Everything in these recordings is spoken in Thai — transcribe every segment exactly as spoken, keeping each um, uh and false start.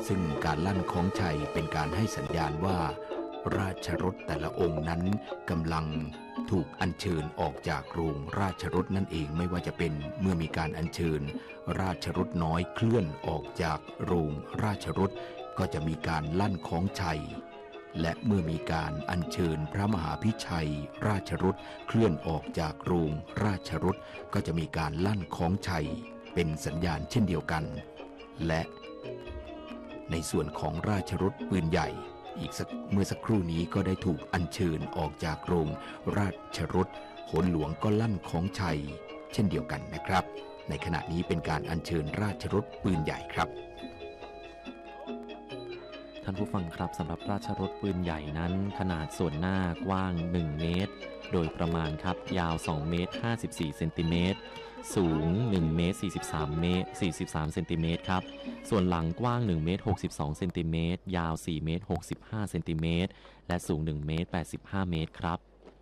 ซึ่งการลั่นของชัยเป็นการให้สัญญาณว่าราชรถแต่ละองค์นั้นกำลังถูกอัญเชิญออกจากโรงราชรถนั่นเองไม่ว่าจะเป็นเมื่อมีการอัญเชิญราชรถน้อยเคลื่อนออกจากโรงราชรถก็จะมีการลั่นของชัยและเมื่อมีการอัญเชิญพระมหาพิชัยราชรถเคลื่อนออกจากโรงราชรถก็จะมีการลั่นของชัยเป็นสัญญาณเช่นเดียวกันและในส่วนของราชรถปืนใหญ่อีกสักเมื่อสักครู่นี้ก็ได้ถูกอัญเชิญออกจากโรงราชรถโหนหลวงก็ลั่นของชัยเช่นเดียวกันนะครับในขณะนี้เป็นการอัญเชิญราชรถปืนใหญ่ครับท่านผู้ฟังครับสำหรับราชรถปืนใหญ่นั้นขนาดส่วนหน้ากว้างหนึ่งเมตรโดยประมาณครับยาวสองเมตรห้าสิบสี่เซนติเมตรสูงหนึ่งเมตรสี่สิบสามเมตรสี่สิบสามเซนติเมตรครับส่วนหลังกว้างหนึ่งเมตรหกสิบสองเซนติเมตรยาวสี่เมตรหกสิบห้าเซนติเมตรและสูงหนึ่งเมตรแปดสิบห้าเมตรครับ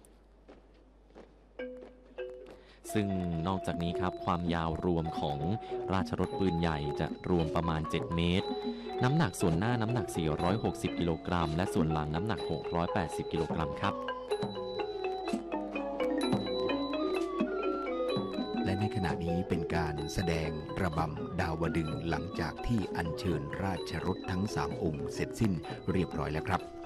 ซึ่งนอกจากนี้ครับความยาวรวมของราชรถปืนใหญ่จะรวมประมาณเจ็ดเมตรน้ำหนักส่วนหน้าน้ำหนักสี่ร้อยหกสิบกิโลกรัมและส่วนหลังน้ำหนักหกร้อยแปดสิบกิโลกรัมครับและในขณะนี้เป็นการแสดงระบำดาวดึงส์หลังจากที่อัญเชิญราชรถทั้งสามองค์เสร็จสิ้นเรียบร้อยแล้วครับ